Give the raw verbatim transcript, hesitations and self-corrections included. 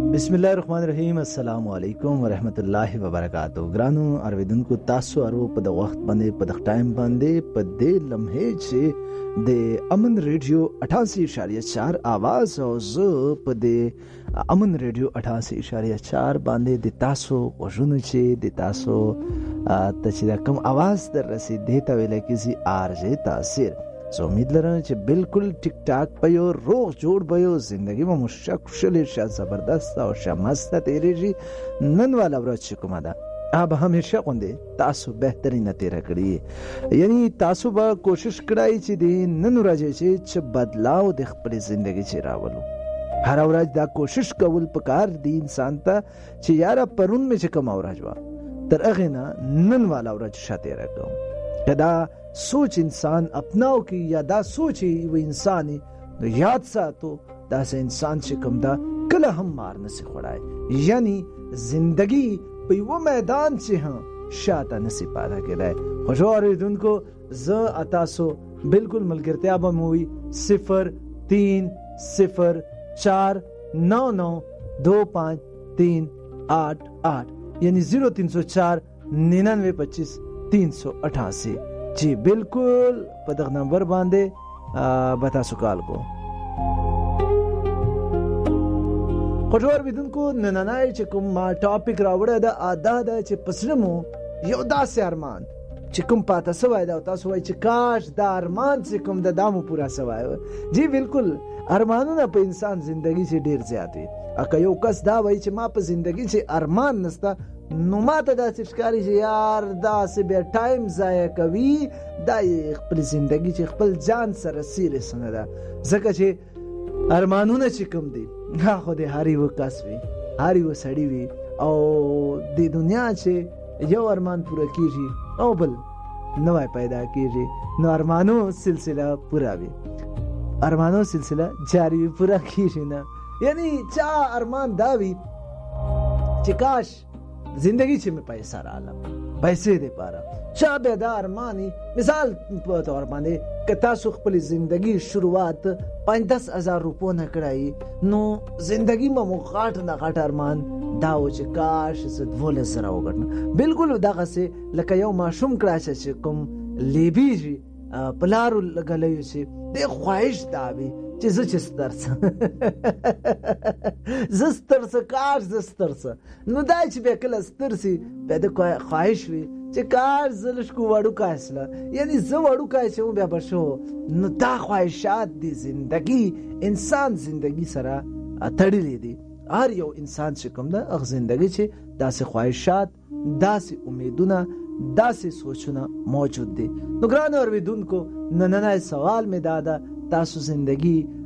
بسم الله الرحمن الرحیم. السلام علیکم ورحمت الله وبرکاتہ. ګرانو اوریدونکو، تاسو ارو په د وخت باندې په د ټایم باندې په دې لمحه چې د امن ریډیو اٹھاسی اشاریه چار आवाज او زه په د امن ریډیو اٹھاسی اشاریه چار باندې د تاسو غوښنه چې د تاسو ته چې کوم आवाज در رسیدې ته ویل کیږي ارجه تاثیر. زه امید لرم چې بالکل ټیک ټاک په یو روغ جوړ به یو زندگی مو مشک خوشحاله شه، زبردست او شمسته تیریږي. نن والا ورځ چې کومه ده اب همیشه غوندې تاسو بهترینه تیره کړي، یعنی تاسو به کوشش کړئ چې د نن ورځې چې بدلاو د خپل زندگی چې راولو. هر ورځ دا کوشش کول پکار دی انسان ته چې یاره پرون مې چې کوم ورځ وا تر هغه نه نن والا ورځ شته راکوم. کدا سوچ انسان اپناو کی یا دا سوچ و انسانی نو یاد ساتو دا سه انسان چې کوم دا کله هم مار نسی خوړای، یعنی زندگی په یو میدان چې ها شاته نسی پاده کېدای. خوشو اوریدونکو، زه اتاسو بالکل ملګرتیا به موي صفر تین صفر چار نو نو دو پانچ تین آٹھ آٹھ یعنی زیرو تین سو چار ننانوے پچیس تین سو اٹھاسی. جی بالکل په دغه نمبر باندې به تاسو کال کو. خوشوار بیدونکو، ننانای چې کوم ما ټاپک راوړه د ادا د چې پسرمو یو داسې ارمان چې کوم پاته سوای دا تاسو وای چې کاش دا ارمان چې کوم د دامو پورا سوای. جی بالکل ارمانونه په انسان زندگی چې ډیر زیات وي. اکه یو کس دا وای چې ما په زندگی چې ارمان نستا نو ماته داسې ښکاري چې یار داسې بیا ټایم ضایع کوي، دا خپل زندگی چې خپل جان سره سیریس نه ده. ځکه چې ارمانونه چې کوم دي هغه د هر یو کس وي، هر یو سړی وي، او د دنیا چې یو ارمان پوره کیږي او بل نوای پیدا کیږي، نو ارمانو سلسله پورا وي، ارمانو سلسله جاری وي، پورا کیږي نه. یعنی چا ارمان دا وي چې کاش زندگی چې مې پیسې رااله، پیسې دې پاره چا به دا ارمانی. مثال په تور باندې که تاسو خپل زندگی شروعات پنځه دس هزار روپو نه کړای، نو زندگی مو غاټ نه غاټ ارمان دا و چې کاش زه دولس زره وګټم. بالکل دغه سه لکه یو ماشوم کړه چې کوم لیبیږي پلارو لګلې شي د خواهش دا وي چې زه چې سترس زه سترس کاش زه سترس. نو دا چې به کله سترسي به د خواهش وي چې کاش زه لشکو وړو کاسله، یعنی زه وړو کاسه بیا بشو. نو دا خواهشات دی زندگی انسان زندگی سره تړلې دي. هر یو انسان چې کوم ده اغه زندگی چې داسې خواهشات، داسې امیدونه، داسې سوچونه موجود دي. نو ګران اوریدونکو، نننای سوال می دادا تاسو زندگی